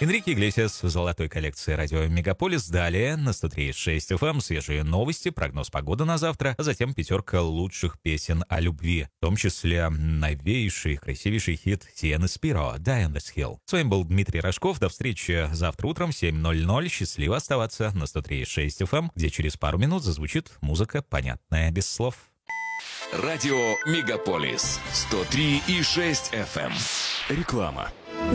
Энрике Иглесиас в золотой коллекции радио «Мегаполис». Далее на 103.6 FM свежие новости, прогноз погоды на завтра, а затем пятерка лучших песен о любви, в том числе новейший, красивейший хит Сиены Спиро «Die on this Hill». С вами был Дмитрий Рожков. До встречи завтра утром в 7:00. Счастливо оставаться на 103.6 FM, где через пару минут зазвучит музыка, понятная без слов. Радио «Мегаполис» 103,6 FM. Реклама.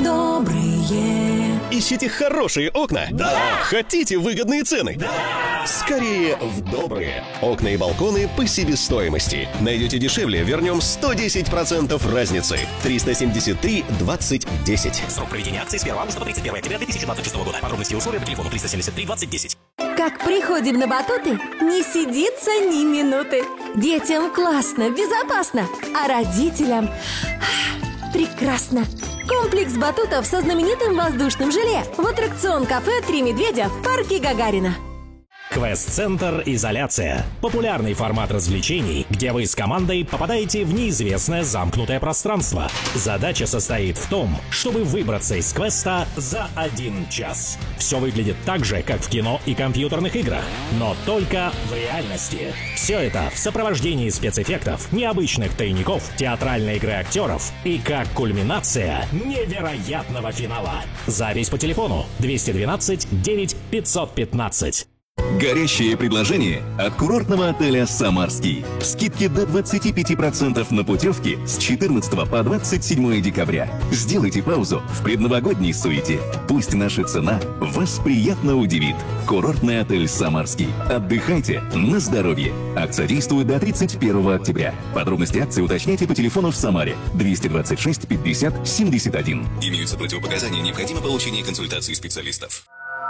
Добрые. Ищите хорошие окна? Да! Хотите выгодные цены? Да! Скорее в Добрые. Окна и балконы по себестоимости. Найдете дешевле, вернем 110% разницы. 373 20 10. Срок проведения акции с 1 августа по 31 октября 2026 года. Подробности и условия по телефону 373 20 10. Как приходим на батуты, не сидится ни минуты. Детям классно, безопасно, а родителям прекрасно. Комплекс батутов со знаменитым воздушным желе в аттракцион-кафе «Три медведя» в парке Гагарина. Квест-центр «Изоляция». Популярный формат развлечений, где вы с командой попадаете в неизвестное замкнутое пространство. Задача состоит в том, чтобы выбраться из квеста за 1 час. Все выглядит так же, как в кино и компьютерных играх, но только в реальности. Все это в сопровождении спецэффектов, необычных тайников, театральной игры актеров и, как кульминация, невероятного финала. Запись по телефону 212 9 515. Горящее предложение от курортного отеля «Самарский». Скидки до 25% на путевки с 14 по 27 декабря. Сделайте паузу в предновогодней суете. Пусть наша цена вас приятно удивит. Курортный отель «Самарский». Отдыхайте на здоровье. Акция действует до 31 октября. Подробности акции уточняйте по телефону в Самаре 226 50 71. Имеются противопоказания, необходимо получение консультации специалистов.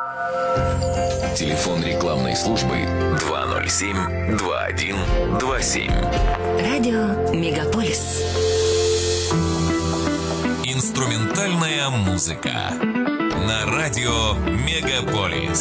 Телефон рекламной службы 207-2127. Радио «Мегаполис». Инструментальная музыка на радио «Мегаполис».